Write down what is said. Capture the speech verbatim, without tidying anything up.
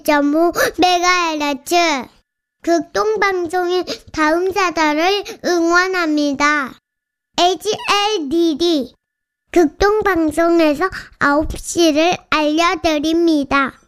점 오 메가헤르츠 극동방송인 다음 사달을 응원합니다. 에이치엘디디 극동방송에서 아홉 시를 알려드립니다.